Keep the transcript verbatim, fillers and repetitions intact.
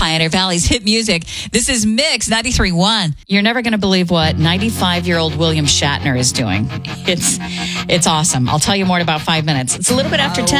Pioneer Valley's hit music. This is Mix ninety-three point one. You're never going to believe what ninety-five-year-old William Shatner is doing. It's, it's awesome. I'll tell you more in about five minutes. It's a little bit after ten.